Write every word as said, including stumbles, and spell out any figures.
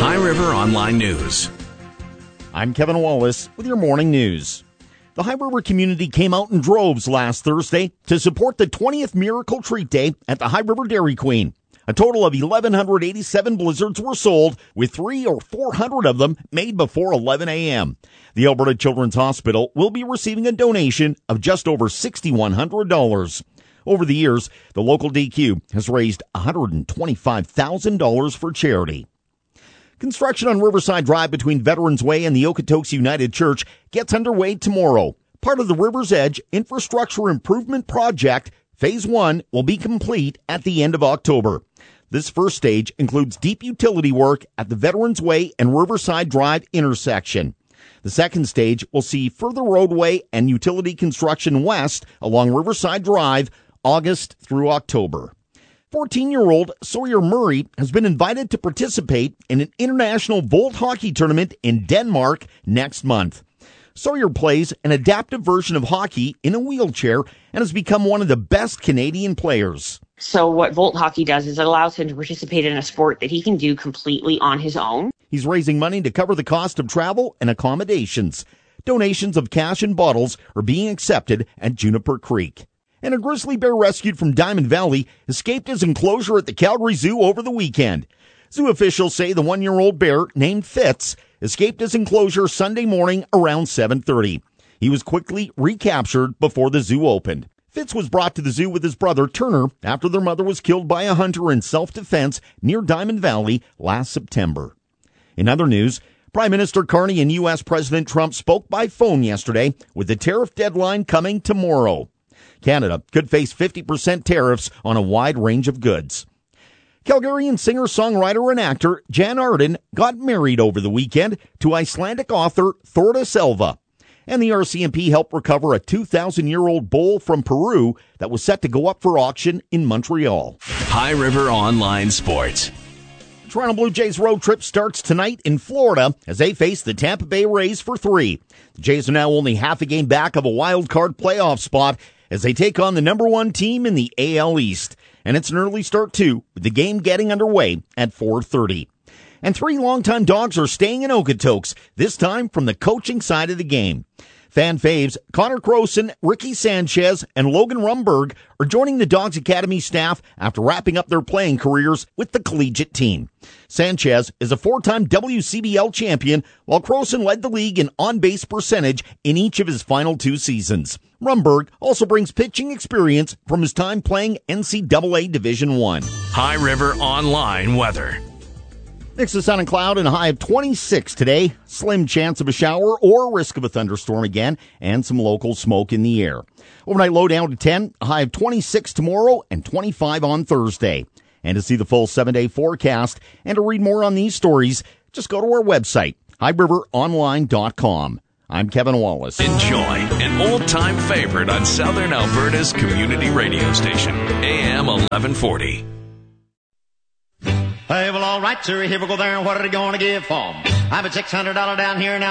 High River Online News. I'm Kevin Wallace with your morning news. The High River community came out in droves last Thursday to support the twentieth Miracle Treat Day at the High River Dairy Queen. A total of eleven eighty-seven blizzards were sold, with three or four hundred of them made before eleven a.m. The Alberta Children's Hospital will be receiving a donation of just over six thousand one hundred dollars. Over the years, the local D Q has raised one hundred twenty-five thousand dollars for charity. Construction on Riverside Drive between Veterans Way and the Okotoks United Church gets underway tomorrow. Part of the River's Edge Infrastructure Improvement Project, Phase one, will be complete at the end of October. This first stage includes deep utility work at the Veterans Way and Riverside Drive intersection. The second stage will see further roadway and utility construction west along Riverside Drive, August through October. fourteen-year-old Sawyer Murray has been invited to participate in an international Volt hockey tournament in Denmark next month. Sawyer plays an adaptive version of hockey in a wheelchair and has become one of the best Canadian players. So what Volt Hockey does is it allows him to participate in a sport that he can do completely on his own. He's raising money to cover the cost of travel and accommodations. Donations of cash and bottles are being accepted at Juniper Creek. And a grizzly bear rescued from Diamond Valley escaped his enclosure at the Calgary Zoo over the weekend. Zoo officials say the one-year-old bear, named Fitz, escaped his enclosure Sunday morning around seven thirty. He was quickly recaptured before the zoo opened. Fitz was brought to the zoo with his brother Turner after their mother was killed by a hunter in self-defense near Diamond Valley last September. In other news, Prime Minister Carney and U S President Trump spoke by phone yesterday with the tariff deadline coming tomorrow. Canada could face fifty percent tariffs on a wide range of goods. Calgarian singer-songwriter and actor Jan Arden got married over the weekend to Icelandic author Thorda Selva. And the R C M P helped recover a two thousand year old bowl from Peru that was set to go up for auction in Montreal. High River Online Sports. The Toronto Blue Jays road trip starts tonight in Florida as they face the Tampa Bay Rays for three. The Jays are now only half a game back of a wild card playoff spot as they take on the number one team in the A L East. And it's an early start, too, with the game getting underway at four thirty. And three longtime Dogs are staying in Okotoks, this time from the coaching side of the game. Fan faves Connor Croson, Ricky Sanchez, and Logan Rumberg are joining the Dogs Academy staff after wrapping up their playing careers with the collegiate team. Sanchez is a four-time W C B L champion, while Croson led the league in on-base percentage in each of his final two seasons. Rumberg also brings pitching experience from his time playing N C double A Division One. High River Online weather. Mix of sun and cloud and a high of twenty-six today. Slim chance of a shower or risk of a thunderstorm again, and some local smoke in the air. Overnight low down to ten, a high of twenty-six tomorrow and twenty-five on Thursday. And to see the full seven-day forecast and to read more on these stories, just go to our website, high river online dot com. I'm Kevin Wallace. Enjoy an old-time favorite on Southern Alberta's community radio station, A M eleven forty. Hey, well, all right, sir, here we go there, and what are they going to give for 'em? I'm at six hundred dollars down here now.